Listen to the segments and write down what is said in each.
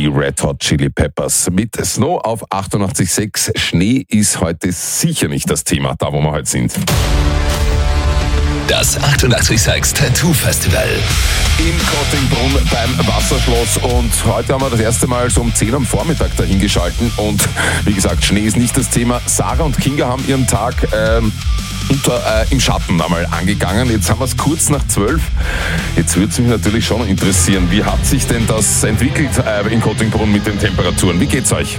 die Red Hot Chili Peppers mit Snow auf 88,6. Schnee ist heute sicher nicht das Thema, da wo wir heute sind. Das 88,6 Tattoo Festival In Kottingbrunn beim Wasserschloss, und heute haben wir das erste Mal so um 10 am Vormittag dahingeschalten und wie gesagt, Schnee ist nicht das Thema. Sarah und Kinga haben ihren Tag im Schatten einmal angegangen. Jetzt haben wir es kurz nach 12. Jetzt würde es mich natürlich schon interessieren, wie hat sich denn das entwickelt in Kottingbrunn mit den Temperaturen? Wie geht's euch?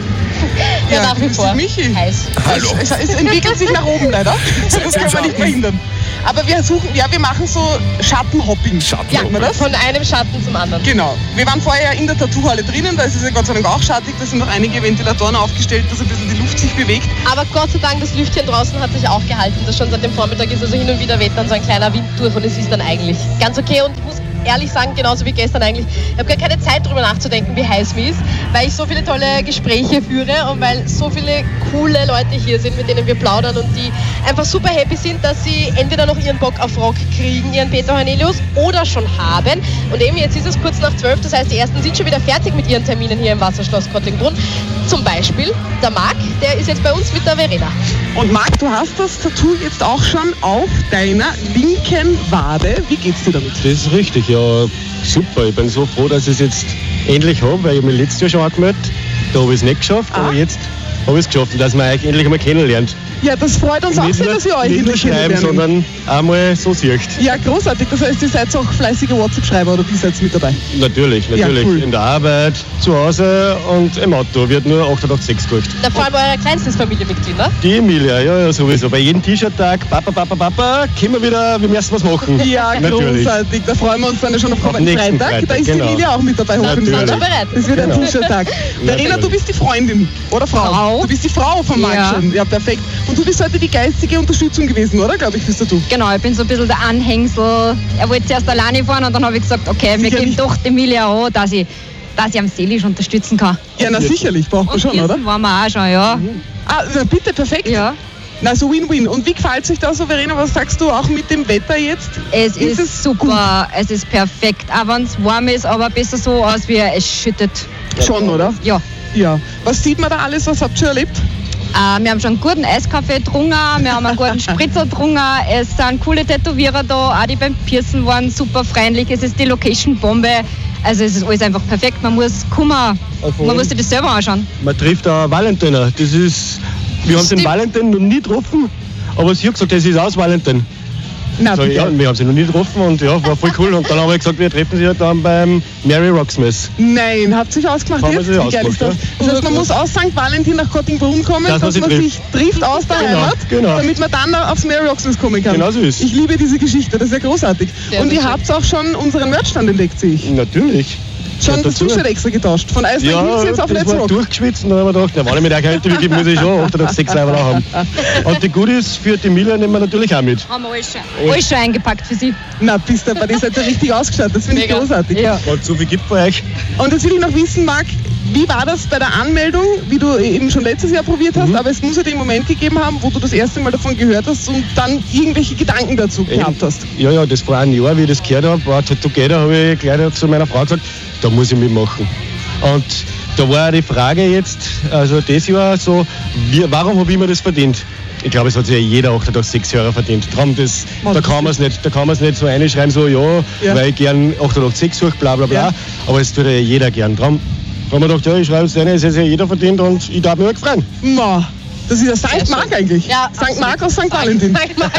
Ja, nach wie vor. Michi. Heiß. Hallo. Es entwickelt sich nach oben leider. Das kann man nicht verhindern. Aber wir machen so Schattenhopping. Schattenhopping. Nennt man das? Von einem Schatten zum anderen. Genau. Wir waren vorher in der Tattoohalle drinnen, da ist es ja Gott sei Dank auch schattig, da sind noch einige Ventilatoren aufgestellt, dass ein bisschen die Luft sich bewegt. Aber Gott sei Dank, das Lüftchen draußen hat sich auch gehalten. Das schon seit dem Vormittag ist, also hin und wieder weht dann so ein kleiner Wind durch und es ist dann eigentlich ganz okay. Und ich muss ehrlich sagen, genauso wie gestern eigentlich, ich habe gar keine Zeit darüber nachzudenken, wie heiß mir ist, weil ich so viele tolle Gespräche führe und weil so viele coole Leute hier sind, mit denen wir plaudern und die einfach super happy sind, dass sie entweder noch ihren Bock auf Rock kriegen, ihren Peter Cornelius, oder schon haben. Und eben jetzt ist es kurz nach 12, das heißt, die ersten sind schon wieder fertig mit ihren Terminen hier im Wasserschloss Kottingbrunn. Zum Beispiel der Marc, der ist jetzt bei uns mit der Verena. Und Marc, du hast das Tattoo jetzt auch schon auf deiner linken Wade. Wie geht's dir damit? Das ist richtig, ja, super. Ich bin so froh, dass ich es jetzt endlich habe, weil ich mich letztes Jahr schon angemeldet. Da habe ich es nicht geschafft, aber jetzt habe ich es geschafft, und dass man euch endlich einmal kennenlernt. Ja, das freut uns auch Nicht sehr, nur- dass wir euch nicht nur endlich schreiben, kennenlernen. sondern einmal so sieht. Ja, großartig. Das heißt, ihr seid auch fleißige WhatsApp-Schreiber oder wie seid mit dabei? Natürlich. Ja, cool. In der Arbeit, zu Hause und im Auto wird nur 88,6 geholt. Da vor allem euer kleinstes Familienmitglied, ne? Die Emilia, ja, sowieso. Bei jedem T-Shirt-Tag, Papa, können wir wieder, wir müssen was machen. Ja, Natürlich. großartig. Da freuen wir uns dann schon auf kommenden nächsten Freitag. Da ist Freitag, die Emilia auch mit dabei. Dann hoffentlich, sind wir oder? bereit. Das wird ein Genau. T-Shirt-Tag. Verena, du bist die Freundin, oder Frau? Du bist die Frau von Marc Ja. schon. Ja, perfekt. Und du bist heute die geistige Unterstützung gewesen, oder? Glaube ich, fürs Tattoo. Genau, ich bin so ein bisschen der Anhängsel. Er wollte zuerst alleine fahren und dann habe ich gesagt, okay, wir Sicher geben nicht. doch die Emilia an, dass ich am seelisch unterstützen kann. Ja, na sicherlich, braucht man Und schon, oder? gestern waren wir auch schon, ja. Ah, na bitte, perfekt. Ja. Na, so Win-Win. Und wie gefällt sich das so, Verena? Was sagst du auch mit dem Wetter jetzt? Es Ist es ist super, es ist perfekt. Auch wenn es warm ist, aber besser so aus, wie es schüttet. Schon, oder? Ja. Ja. Was sieht man da alles? Was habt ihr schon erlebt? Wir haben schon einen guten Eiskaffee getrunken, wir haben einen guten Spritzer getrunken, es sind coole Tätowierer da, auch die beim Piercen waren super freundlich, es ist die Location-Bombe, also es ist alles einfach perfekt, man muss kommen, man muss sich das selber anschauen. Man trifft auch Valentiner. Das ist, wir haben den Stimmt. Valentin noch nie getroffen, aber sie hat gesagt, das ist aus Valentin. Na, So, bitte. ja, wir haben sie noch nie getroffen und ja, war voll cool. Und dann haben wir gesagt, wir treffen sie ja dann beim Mary Rocksmith. Nein, habt ihr sich ausgemacht Haben wir jetzt? sich Wie geil ist das? ausgemacht, Das heißt, man muss aus St. Valentin nach Kottingbrunn kommen, Dass man dass man sich trifft aus der Genau, Heimat, genau. damit man dann aufs Mary Rocksmith kommen kann. Genau so ist. Ich liebe diese Geschichte, das ist ja großartig. Sehr, Und sehr ihr schön. habt auch schon unseren Merchstand entdeckt, sehe ich. Natürlich. Schon Ja, das dazu. T-Shirt extra getauscht. Von Eisberg Hills jetzt auf das Let's war Rock. durchgeschwitzt und dann haben wir gedacht, na, wenn ich mir der Interview gebe, muss ich schon 806 Leiber auch haben. Und die Goodies für die Emilia nehmen wir natürlich auch mit. Haben wir alles schon eingepackt für sie. Na, bist du, aber ihr seid ja richtig ausgestattet. Das finde ich Mega. großartig. Ja. Weil es so viel gibt bei euch. Und jetzt will ich noch wissen, Marc, wie war das bei der Anmeldung, wie du eben schon letztes Jahr probiert hast, aber es muss ja den Moment gegeben haben, wo du das erste Mal davon gehört hast und dann irgendwelche Gedanken dazu gehabt hast. Ja, das vor einem Jahr, wie ich das gehört habe, war Tattoo-Gator, habe ich gleich zu meiner Frau gesagt, da muss ich mitmachen. Und da war die Frage jetzt, also das Jahr so, warum habe ich mir das verdient? Ich glaube, es hat sich ja jeder 886 Jahre verdient. Darum da kann man es nicht so reinschreiben, so ja, weil ich gern 886 suche, bla bla bla. Ja. Aber es tut ja jeder gern. Darum haben wir gedacht, ja, ich schreibe es rein, es ist ja jeder verdient und ich darf mich halt freuen. Ma, das ist ja St. Sehr Mark schön. eigentlich. Ja, St. Mark aus St. Valentin.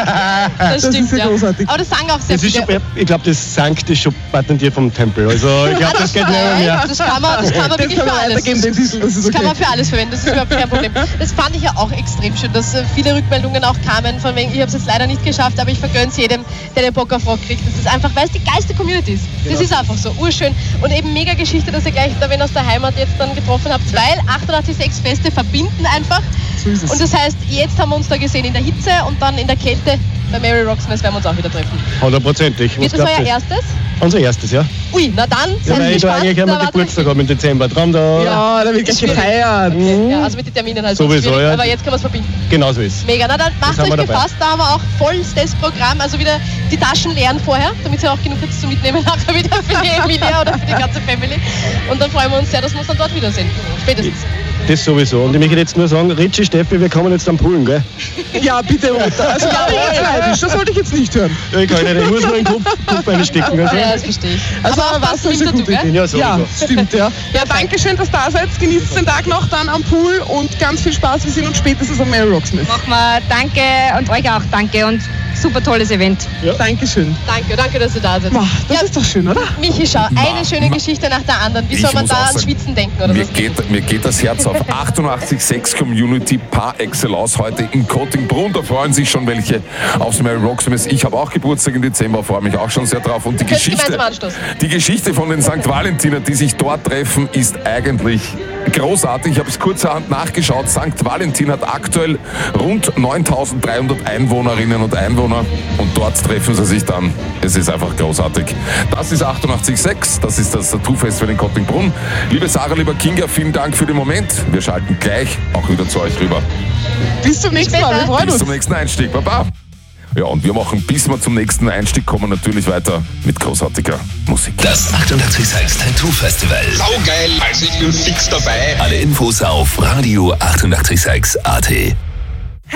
Das Das stimmt, ist ja großartig. Aber das sagen auch sehr Das ist viele. schon, ich glaube, das Sankt ist schon patentiert vom Tempel. Also ich glaube, das geht nicht mehr. Das kann man Das wirklich können für wir alles. weitergeben, den Titel, das ist Das kann okay. man für alles verwenden, das ist überhaupt kein Problem. Das fand ich ja auch extrem schön, dass viele Rückmeldungen auch kamen, von wegen, ich habe es jetzt leider nicht geschafft, aber ich vergönne es jedem, der den Bock auf Rock kriegt. Das ist einfach, weil es die geilste Community ist. Das ist einfach so, urschön. Und eben mega Geschichte, dass ihr gleich da wen aus der Heimat jetzt dann getroffen habt, weil 886 Feste verbinden einfach. So ist es. Und das heißt, jetzt haben wir uns da gesehen in der Hitze und dann in der Kälte bei Mary Rocksmith werden wir uns auch wieder treffen. 100%. Wird das euer erstes? Unser erstes, ja. Ui, na dann, Ja, seid weil ich da gespannt. eigentlich einmal Geburtstag habe im Dezember. Drum da. Ja, da wird gleich Schwierig. gefeiert. Ja, also mit den Terminen halt Sowieso, schwierig, ja. aber jetzt kann man es verbinden. Genau so ist. Mega, na dann macht haben euch wir dabei. gefasst, da haben wir auch vollstes Programm, also wieder die Taschen leeren vorher, damit ihr auch genug habt zum Mitnehmen nachher wieder für die Emilia oder für die ganze Family. Und dann freuen wir uns sehr, dass wir uns dann dort wiedersehen. Spätestens. Das sowieso. Und ich möchte jetzt nur sagen, Richie, Steffi, wir kommen jetzt am Poolen, gell? Ja, bitte, Mutter. Also, das sollte ich jetzt nicht hören. Ja, ich kann nicht, ich muss nur in den Kopf einstecken. Also. Ja, das verstehe ich. Also, aber was aufpassen, ist eine nimmt gute er du, Idee? gell? Ja, sowieso. Ja, stimmt, ja. Ja, danke schön, dass ihr da seid. Genießt den Tag noch dann am Pool und ganz viel Spaß. Wir sehen uns spätestens am Mary Rocksmith. Machen wir danke und euch auch danke und super tolles Event. Ja. Dankeschön. Danke, dass ihr da seid. Das ist doch schön, oder? Michi, schau, eine schöne Geschichte nach der anderen. Wie Ich soll man muss da auch ans sagen, Schwitzen denken oder Mir so? geht das Herz auf. 88,6 Community par excellence heute in Kottingbrunn. Da freuen sich schon welche aufs Mary Rocksmith. Ich habe auch Geburtstag im Dezember, freue mich auch schon sehr drauf. Und die Geschichte von den St. Valentinern, die sich dort treffen, ist eigentlich großartig. Ich habe es kurzerhand nachgeschaut. St. Valentin hat aktuell rund 9.300 Einwohnerinnen und Einwohner. Und dort treffen sie sich dann. Es ist einfach großartig. Das ist 88,6. Das ist das Tattoo-Festival in Kottingbrunn. Liebe Sarah, lieber Kinga, vielen Dank für den Moment. Wir schalten gleich auch wieder zu euch rüber. Bis zum nächsten Mal. Wir freuen Bis uns. zum nächsten Einstieg. Baba. Ja, und wir machen, bis wir zum nächsten Einstieg kommen, natürlich weiter mit großartiger Musik. Das 886 Tattoo Festival. Saugeil, also ich bin fix dabei. Alle Infos auf Radio 886 AT.